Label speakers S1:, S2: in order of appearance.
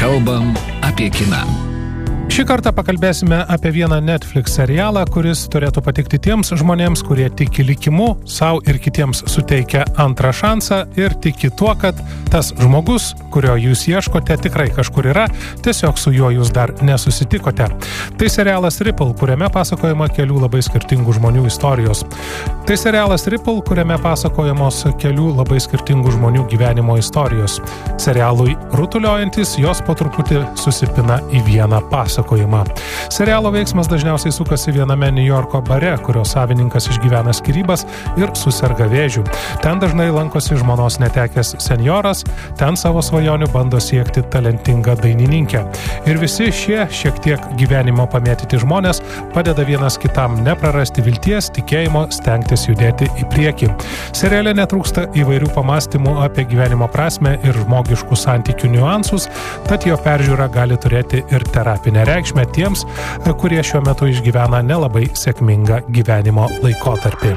S1: Kalbam apie kiną.
S2: Šį kartą pakalbėsime apie vieną Netflix serialą, kuris turėtų patikti tiems žmonėms, kurie tiki likimu, savo ir kitiems suteikia antrą šansą ir tiki tuo, kad tas žmogus, kurio jūs ieškote, tikrai kažkur yra, tiesiog su juo jūs dar nesusitikote. Tai serialas Ripple, kuriame pasakojama kelių labai skirtingų žmonių istorijos. Tai serialas Ripple, kuriame pasakojamos kelių labai skirtingų žmonių gyvenimo istorijos. Serialui rutuliojantis, jos po truputį susipina į vieną pasakojimą. Serialo veiksmas dažniausiai sukasi viename New Yorko bare, kurio savininkas išgyvena skyrybas ir suserga vėžiu. Ten dažnai lankosi žmonos netekęs senjoras, ten savo svajonių bando siekti talentinga dainininkė. Ir visi šie šiek tiek gyvenimo pamėtyti žmonės padeda vienas kitam neprarasti vilties, tikėjimo, stengtis judėti į priekį. Seriale netrūksta įvairių pamastymų apie gyvenimo prasmę ir žmogiškų santykių niuansus, tad jo peržiūra gali turėti ir terapinę reikšmę tiems, kurie šiuo metu išgyvena nelabai sėkmingą gyvenimo laikotarpį.